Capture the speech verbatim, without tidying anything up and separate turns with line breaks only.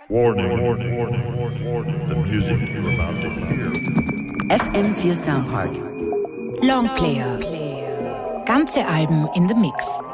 Warning, warning, warning, warning, warning. The music you're about to hear.
F M vier Soundpark.
Longplayer. Ganze Alben in the Mix.